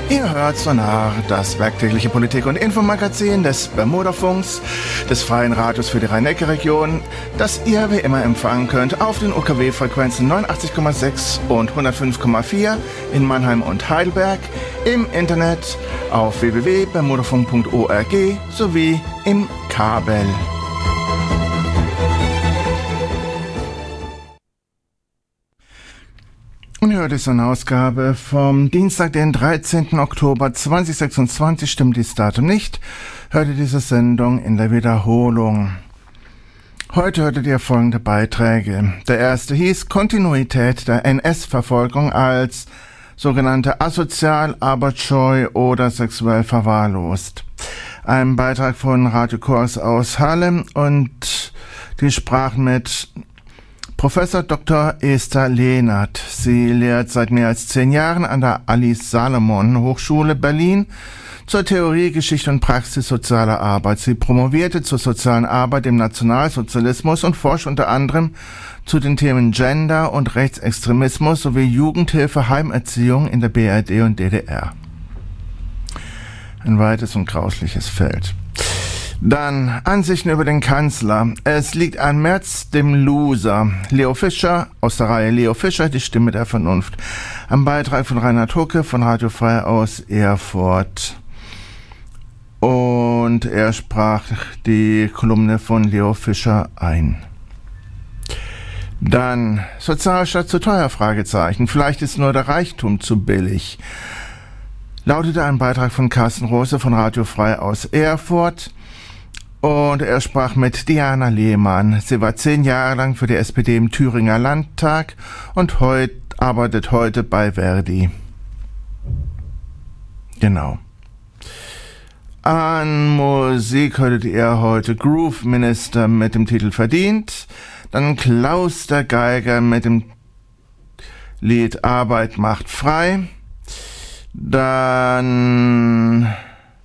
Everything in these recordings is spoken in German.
Ihr hört Sonar, das werktägliche Politik- und Infomagazin des Bermudafunks, des Freien Radios für die Rhein-Neckar-Region, das ihr wie immer empfangen könnt auf den UKW-Frequenzen 89,6 und 105,4 in Mannheim und Heidelberg, im Internet auf www.bermudafunk.org sowie im Kabel. Und heute ist eine Ausgabe vom Dienstag, den 13. Oktober 2026. Stimmt dieses Datum nicht? Hört ihr diese Sendung in der Wiederholung. Heute hörtet ihr folgende Beiträge. Der erste hieß Kontinuität der NS-Verfolgung als sogenannte asozial, arbeitsscheu oder sexuell verwahrlost. Ein Beitrag von Radio Kurs aus Halle und die sprachen mit Professor Dr. Esther Lehnert. Sie lehrt seit mehr als 10 Jahren an der Alice Salomon Hochschule Berlin zur Theorie, Geschichte und Praxis sozialer Arbeit. Sie promovierte zur sozialen Arbeit im Nationalsozialismus und forscht unter anderem zu den Themen Gender und Rechtsextremismus sowie Jugendhilfe, Heimerziehung in der BRD und DDR. Ein weites und grausliches Feld. Dann Ansichten über den Kanzler. Es liegt an Merz, dem Loser. Leo Fischer, aus der Reihe Leo Fischer, die Stimme der Vernunft. Ein Beitrag von Reinhard Hucke von Radio Frei aus Erfurt. Und er sprach die Kolumne von Leo Fischer ein. Dann Sozialstaat zu teuer? Fragezeichen. Vielleicht ist nur der Reichtum zu billig. Lautete ein Beitrag von Carsten Rose von Radio Frei aus Erfurt. Und er sprach mit Diana Lehmann. Sie war 10 Jahre lang für die SPD im Thüringer Landtag und arbeitet heute bei Verdi. Genau. An Musik hörtet ihr heute Groove Minister mit dem Titel Verdient. Dann Klaus der Geiger mit dem Lied Arbeit macht frei. Dann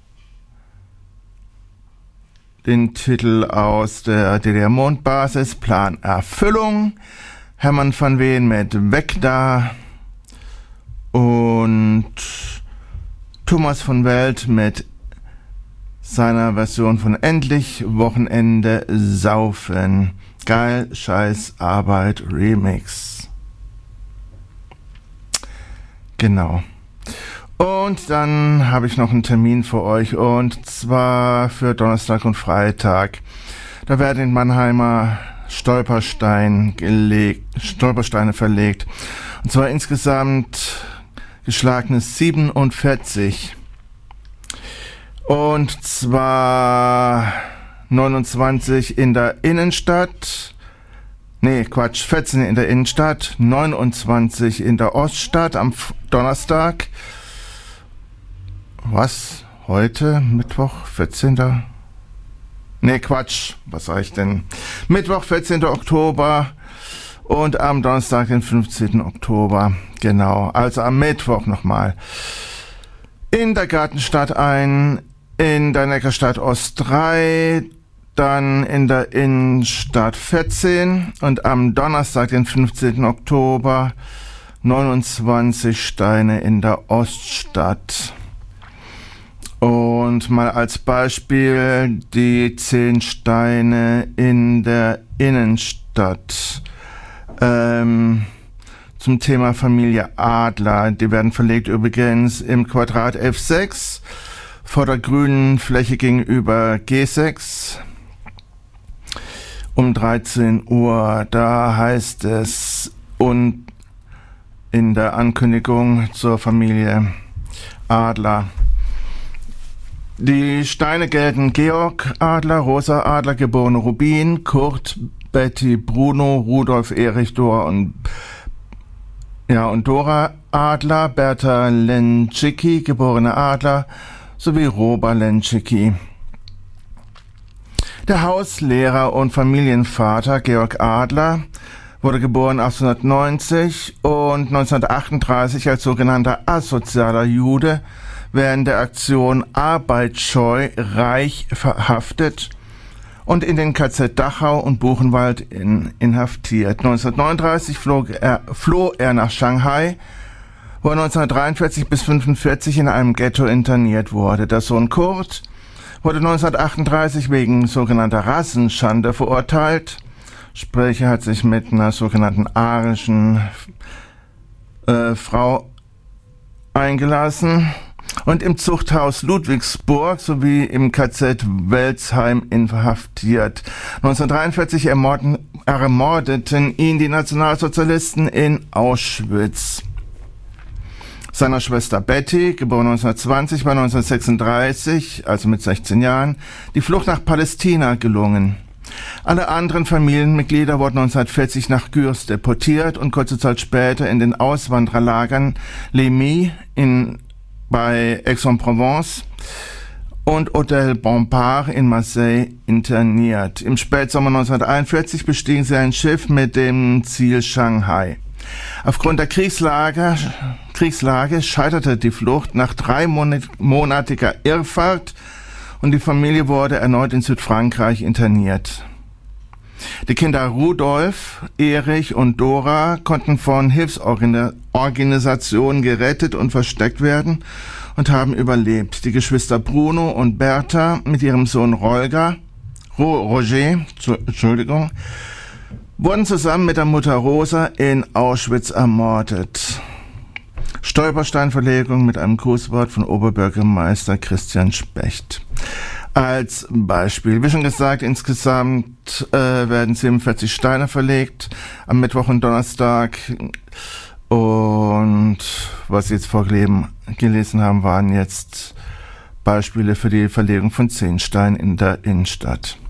den Titel aus der DDR-Mondbasis, Plan Erfüllung, Hermann van Veen mit Weg da und Thomas von Welt mit seiner Version von Endlich Wochenende saufen. Geil, Scheiß, Arbeit, Remix. Genau. Und dann habe ich noch einen Termin für euch, und zwar für Donnerstag und Freitag. Da werden in Mannheimer Stolpersteine verlegt. Und zwar insgesamt geschlagene 47. Und zwar 29 in der Innenstadt. 14 in der Innenstadt, 29 in der Oststadt am Donnerstag. Was? Heute? Mittwoch, 14. Was sag ich denn? Mittwoch, 14. Oktober und am Donnerstag, den 15. Oktober. Genau, also am Mittwoch nochmal. In der Gartenstadt in der Neckarstadt Ost 3, dann in der Innenstadt 14 und am Donnerstag, den 15. Oktober, 29 Steine in der Oststadt. Und mal als Beispiel die 10 Steine in der Innenstadt zum Thema Familie Adler. Die werden verlegt übrigens im Quadrat F6 vor der grünen Fläche gegenüber G6 um 13 Uhr. Da heißt es und in der Ankündigung zur Familie Adler. Die Steine gelten Georg Adler, Rosa Adler, geborene Rubin, Kurt, Betty, Bruno, Rudolf, Erich, Dora und Dora Adler, Bertha Lenczicki, geborene Adler, sowie Roba Lenczicki. Der Hauslehrer und Familienvater Georg Adler wurde geboren 1890 und 1938 als sogenannter asozialer Jude während der Aktion Arbeitsscheu reich verhaftet und in den KZ Dachau und Buchenwald inhaftiert. 1939 floh er nach Shanghai, wo er 1943 bis 1945 in einem Ghetto interniert wurde. Der Sohn Kurt wurde 1938 wegen sogenannter Rassenschande verurteilt. Sprich, er hat sich mit einer sogenannten arischen Frau eingelassen und im Zuchthaus Ludwigsburg sowie im KZ Welzheim inhaftiert. 1943 ermordeten ihn die Nationalsozialisten in Auschwitz. Seiner Schwester Betty, geboren 1920, war 1936, also mit 16 Jahren, die Flucht nach Palästina gelungen. Alle anderen Familienmitglieder wurden 1940 nach Gurs deportiert und kurze Zeit später in den Auswandererlagern Les Milles bei Aix-en-Provence und Hôtel Bompard in Marseille interniert. Im Spätsommer 1941 bestiegen sie ein Schiff mit dem Ziel Shanghai. Aufgrund der Kriegslage scheiterte die Flucht nach 3-monatiger Irrfahrt und die Familie wurde erneut in Südfrankreich interniert. Die Kinder Rudolf, Erich und Dora konnten von Hilfsorganisationen gerettet und versteckt werden und haben überlebt. Die Geschwister Bruno und Bertha mit ihrem Sohn Roger, wurden zusammen mit der Mutter Rosa in Auschwitz ermordet. Stolpersteinverlegung mit einem Grußwort von Oberbürgermeister Christian Specht. Als Beispiel, wie schon gesagt, insgesamt werden 47 Steine verlegt am Mittwoch und Donnerstag. Und was Sie jetzt vorgelesen haben, waren jetzt Beispiele für die Verlegung von 10 Steinen in der Innenstadt.